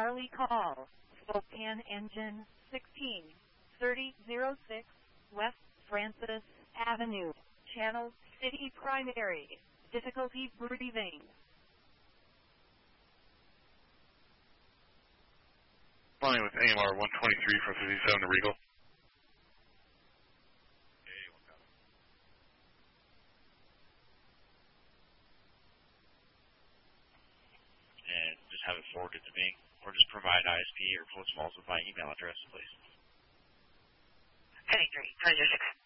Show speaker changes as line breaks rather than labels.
Charlie call, Spokane Engine 163006 West Francis Avenue, Channel City Primary, difficulty breathing.
Flying with AMR 123 from 57 to Regal.
And just have it forwarded to me, or just provide ISP or post also by email address, please.
23, 306.